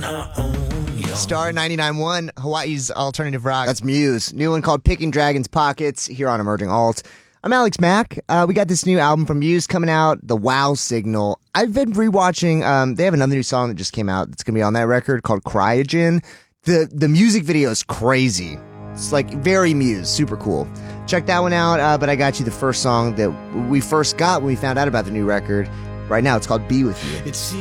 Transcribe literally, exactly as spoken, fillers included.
Star ninety-nine point one, Hawaii's alternative rock. That's Muse. New one called Picking Dragon's Pockets here on Emerging Alt. I'm Alex Mack. Uh, we got this new album from Muse coming out, The Wow Signal. I've been rewatching, um, they have another new song that just came out that's going to be on that record called Cryogen. The, the music video is crazy. It's like very Muse, super cool. Check that one out, uh, but I got you the first song that we first got when we found out about the new record. Right now, it's called Be With You. It